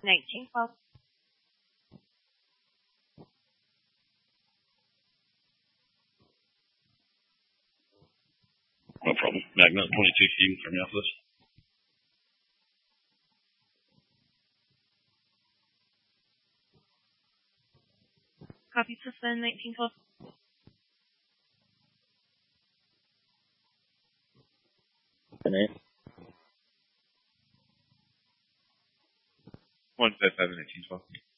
1912. No problem. Magna 22 Stephen from Minneapolis. Copy Cessna 1912. Name. 155 1912.